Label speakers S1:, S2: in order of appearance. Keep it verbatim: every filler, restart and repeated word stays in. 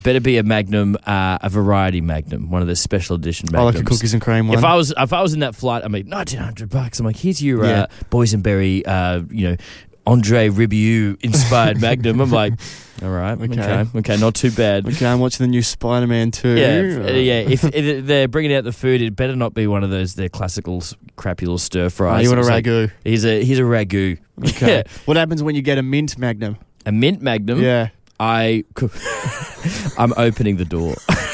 S1: Better be a Magnum, uh, a variety Magnum, one of the special edition
S2: I
S1: Magnums.
S2: like a cookies and cream one.
S1: If I was if I was in that flight, I'm like nineteen hundred bucks. I'm like, here's your
S2: Yeah.
S1: uh, boysenberry, uh, you know, Andre Ribiu inspired Magnum. I'm like, all right, okay,
S2: Okay.
S1: okay, okay, not too bad.
S2: Okay, I'm watching the new Spider-Man too.
S1: Yeah, if, uh, yeah. If, if they're bringing out the food, it better not be one of those their classical s- crappy little stir
S2: Oh,
S1: fries.
S2: you want a
S1: It's like,
S2: ragu?
S1: here's a here's a ragu.
S2: Okay.
S1: Yeah.
S2: What happens when you get a mint Magnum?
S1: A mint Magnum.
S2: Yeah.
S1: I, I'm opening the door.